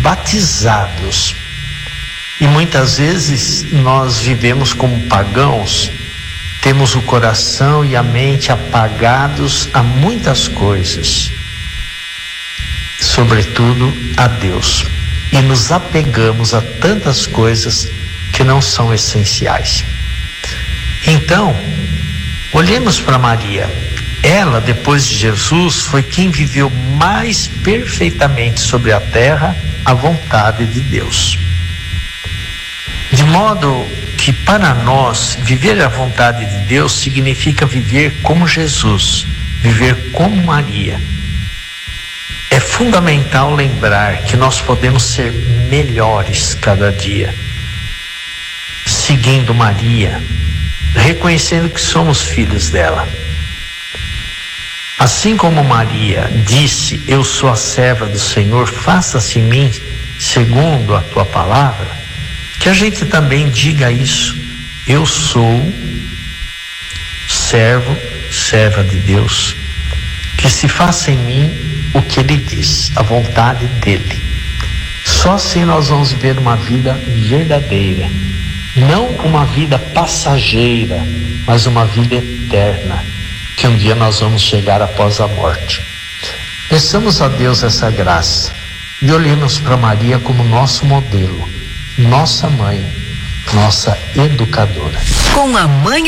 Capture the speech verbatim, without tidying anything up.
batizados. E muitas vezes nós vivemos como pagãos, temos o coração e a mente apagados a muitas coisas, sobretudo a Deus, e nos apegamos a tantas coisas que não são essenciais. Então, olhemos para Maria. Ela, depois de Jesus, foi quem viveu mais perfeitamente sobre a terra a vontade de Deus. De modo que para nós, viver a vontade de Deus significa viver como Jesus, viver como Maria. É fundamental lembrar que nós podemos ser melhores cada dia, seguindo Maria, reconhecendo que somos filhos dela. Assim como Maria disse: eu sou a serva do Senhor, faça-se em mim segundo a tua palavra, que a gente também diga isso: eu sou servo, serva de Deus, que se faça em mim o que Ele diz, a vontade dEle. Só assim nós vamos viver uma vida verdadeira, não uma vida passageira, mas uma vida eterna, que um dia nós vamos chegar após a morte. Peçamos a Deus essa graça e olhemos para Maria como nosso modelo, nossa mãe, nossa educadora. Com a mãe